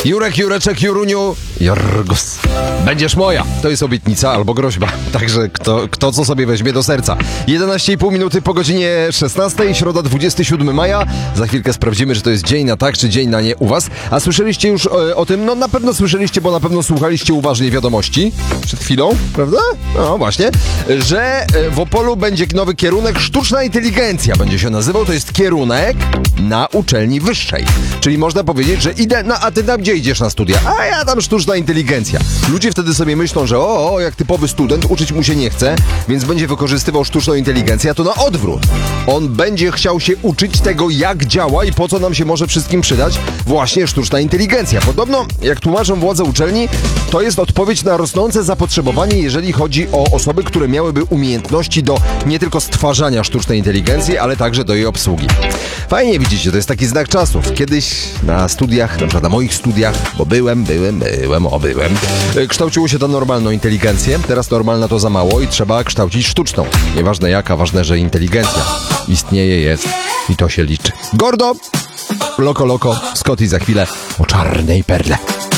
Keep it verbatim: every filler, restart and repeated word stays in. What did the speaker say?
Jurek, Jureczek, Juruniu, Jorgus. Będziesz moja. To jest obietnica albo groźba. Także kto, kto co sobie weźmie do serca. jedenaście i pół minuty po godzinie szesnastej, środa dwudziestego siódmego maja. Za chwilkę sprawdzimy, czy to jest dzień na tak, czy dzień na nie u was. A słyszeliście już o, o tym? No na pewno słyszeliście, bo na pewno słuchaliście uważnie wiadomości przed chwilą, prawda? No właśnie. Że w Opolu będzie nowy kierunek sztuczna inteligencja. Będzie się nazywał. To jest kierunek na uczelni wyższej. Czyli można powiedzieć, że idę, no a ty tam gdzie idziesz na studia? A ja tam sztuczna inteligencja. Ludzie wtedy sobie myślą, że o, o, jak typowy student, uczyć mu się nie chce, więc będzie wykorzystywał sztuczną inteligencję, a to na odwrót. On będzie chciał się uczyć tego, jak działa i po co nam się może wszystkim przydać właśnie sztuczna inteligencja. Podobno, jak tłumaczą władze uczelni, to jest odpowiedź na rosnące zapotrzebowanie, jeżeli chodzi o osoby, które miałyby umiejętności do nie tylko stwarzania sztucznej inteligencji, ale także do jej obsługi. Fajnie, widzicie, to jest taki znak czasów. Kiedyś na studiach, na przykład na moich studiach, bo byłem, byłem, byłem, o byłem, kształciło się to normalną inteligencję. Teraz normalna to za mało i trzeba kształcić sztuczną. Nieważne jaka, ważne, że inteligencja istnieje, jest i to się liczy. Gordo, Loko Loko, Scotty za chwilę o czarnej perle.